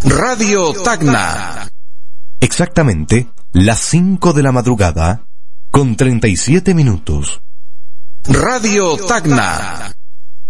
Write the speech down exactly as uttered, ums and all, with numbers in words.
Radio Tacna. Exactamente las cinco de la madrugada con treinta y siete minutos. Radio Tacna.